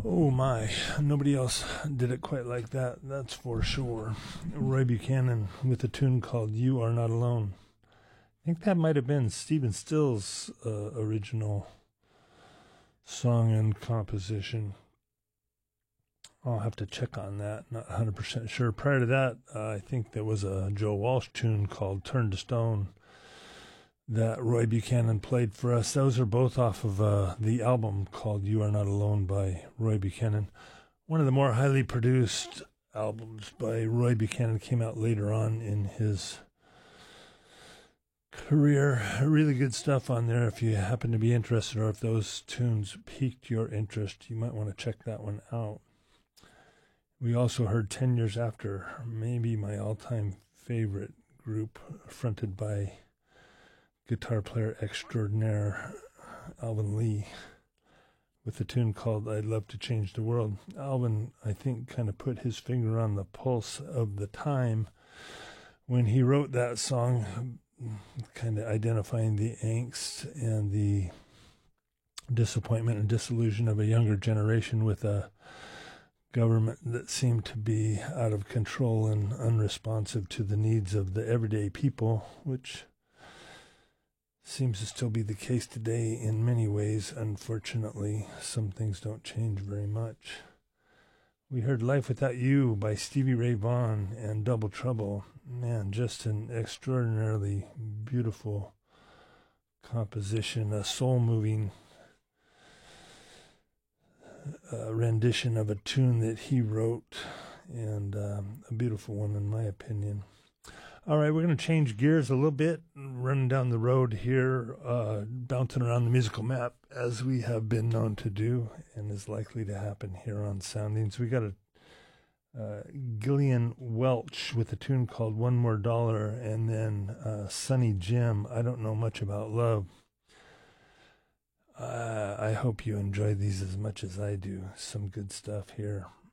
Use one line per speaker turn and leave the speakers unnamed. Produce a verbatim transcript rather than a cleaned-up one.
Oh my, nobody else did it quite like that, that's for sure. Roy Buchanan with a tune called You Are Not Alone. I think that might have been Stephen Stills' uh, original song and composition. I'll have to check on that, not one hundred percent sure. Prior to that, uh, I think there was a Joe Walsh tune called Turn to Stone that Roy Buchanan played for us. Those are both off of uh, the album called You Are Not Alone by Roy Buchanan. One of the more highly produced albums by Roy Buchanan, came out later on in his career. Really good stuff on there. If you happen to be interested, or if those tunes piqued your interest, you might want to check that one out. We also heard ten years After, maybe my all-time favorite group, fronted by guitar player extraordinaire Alvin Lee, with a tune called I'd Love to Change the World. Alvin, I think, kind of put his finger on the pulse of the time when he wrote that song, kind of identifying the angst and the disappointment and disillusion of a younger generation with a government that seemed to be out of control and unresponsive to the needs of the everyday people, which seems to still be the case today in many ways. Unfortunately, some things don't change very much. We heard Life Without You by Stevie Ray Vaughan and Double Trouble. Man, just an extraordinarily beautiful composition, a soul-moving uh, rendition of a tune that he wrote, and um, a beautiful one in my opinion. All right, we're going to change gears a little bit, running down the road here, uh, bouncing around the musical map, as we have been known to do, and is likely to happen here on Soundings. We got a uh, Gillian Welch with a tune called One More Dollar, and then uh, Sonny Jim, I Don't Know Much About Love. Uh, I hope you enjoy these as much as I do. Some good stuff here.